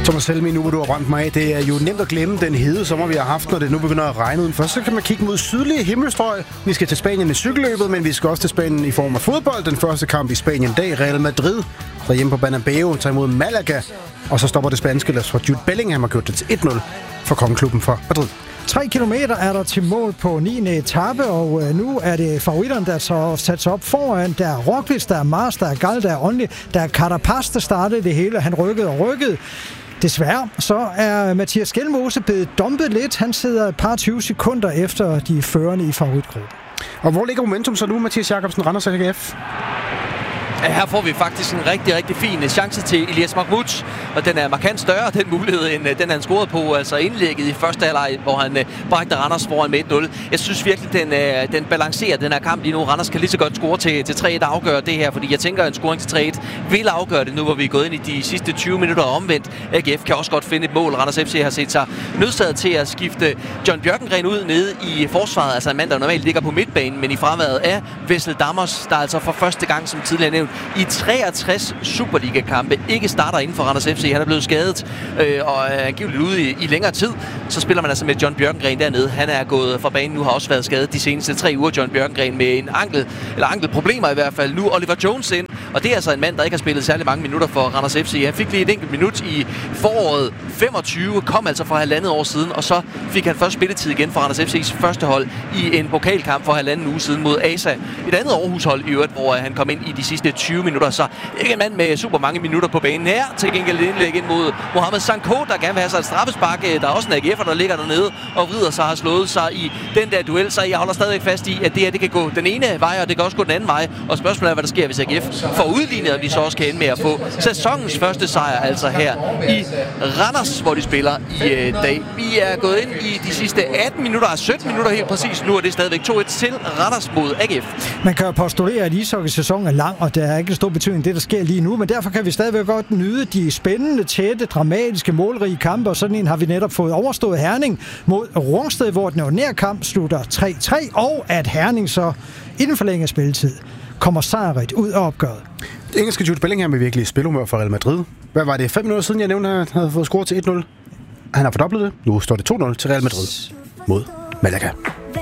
Thomas Helmi, nu hvor du har brændt mig af, det er jo nemt at glemme den hede sommer, vi har haft, når det nu begynder at regne udenfor. Så kan man kigge mod sydlige himmelstrøg. Vi skal til Spanien i cykelløbet, men vi skal også til Spanien i form af fodbold. Den første kamp i Spanien dag, Real Madrid, der hjemme på Bernabeu, tager imod Malaga. Og så stopper det spanske lag fra Jude Bellingham og gjort det til 1-0 for kongeklubben fra Madrid. 3 kilometer er der til mål på 9. etape, og nu er det favoritterne, der så sat sig op foran. Der er Roglic, der er Mars, der er Gal, der er Only, der er Carapaz, der startede det hele. Han rykkede. Desværre så er Mathias Skelmose blevet dumpet lidt. Han sidder et par 20 sekunder efter de førende i favoritgruppen. Og hvor ligger momentum så nu, Mathias Jakobsen, Randers AGF? Her får vi faktisk en rigtig, rigtig fin chance til Elias Mahmoud, og den er markant større, den mulighed, end den han scorede på, altså indlægget i første halvleg, hvor han bragte Randers foran med 1-0. Jeg synes virkelig, den balancerer den her kamp lige nu. Randers kan lige så godt score til 3-1 og afgøre det her, fordi jeg tænker, at en scoring til 3-1 vil afgøre det nu, hvor vi er gået ind i de sidste 20 minutter omvendt. AGF kan også godt finde et mål. Randers FC har set sig nødsaget til at skifte John Bjørkengren ud nede i forsvaret, altså en mand, der normalt ligger på midtbanen, men i fraværet af Wessel Dammers, der altså for første gang, som tidligere nævnt, i 63 Superliga-kampe ikke starter inden for Randers FC. Han er blevet skadet og er angiveligt ude i længere tid. Så spiller man altså med John Bjørkengren dernede. Han er gået fra banen nu, har også været skadet de seneste 3 uger. John Bjørkengren med en ankelproblemer i hvert fald. Nu Oliver Jones ind, og det er altså en mand, der ikke har spillet særlig mange minutter for Randers FC. Han fik lige et enkelt minut i foråret 25, kom altså for 1,5 år siden, og så fik han først spilletid igen for Randers FC's første hold i en pokalkamp for 1,5 uge siden mod ASA. Et andet Aarhus-hold i øvrigt, hvor han kom ind i de sidste 20 minutter. Så ikke en mand med super mange minutter på banen her. Til gengæld indlæg ind mod Mohamed Sanko, der gerne vil have sig et straffespark. Der er også en AGF'er, der ligger dernede og vrider sig og har slået sig i den der duel. Så jeg holder stadig fast i, at det kan gå den ene vej, og det kan også gå den anden vej. Og spørgsmålet er, hvad der sker, hvis AGF får udlignet, og vi så også kan ende med at få sæsonens første sejr, altså her i Randers, hvor de spiller i dag. Vi er gået ind i de sidste 18 minutter, 17 minutter helt præcis. Nu er det stadigvæk 2-1 til Randers mod AGF. Man kan jo postulere, at ishockey-sæsonen er lang, og der er ikke en stor betydning det, der sker lige nu, men derfor kan vi stadigvæk godt nyde de spændende, tætte, dramatiske, målrige kampe, og sådan en har vi netop fået overstået Herning mod Rungsted, hvor den ordinære kamp slutter 3-3, og at Herning så inden for længe spilletid kommer sejrigt ud af opgøret. Engelske Jude Bellingham er virkelig spilhumør for Real Madrid. Hvad var det, 5 minutter siden, jeg nævnte, at han havde fået scoret til 1-0? Han har fordoblet det. Nu står det 2-0 til Real Madrid mod Malaga.